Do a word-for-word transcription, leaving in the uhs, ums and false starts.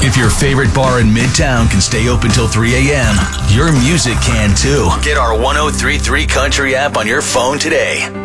If your favorite bar in Midtown can stay open till three a.m., your music can too. Get our one oh three point three Country app on your phone today.